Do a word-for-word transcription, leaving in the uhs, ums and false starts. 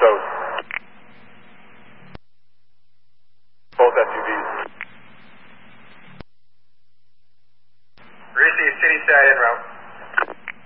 those. Both S U Vs. Receive city side en route.